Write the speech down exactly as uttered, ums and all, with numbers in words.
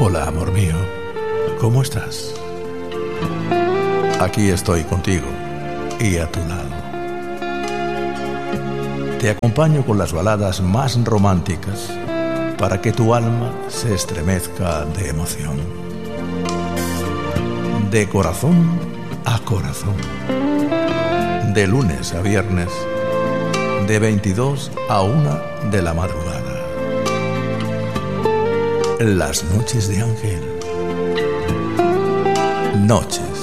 Hola, amor mío. ¿Cómo estás? Aquí estoy contigo y a tu lado. Te acompaño con las baladas más románticas para que tu alma se estremezca de emoción. De corazón a corazón. De lunes a viernes, de veintidós a una de la madrugada. Las noches de Ángel. Noches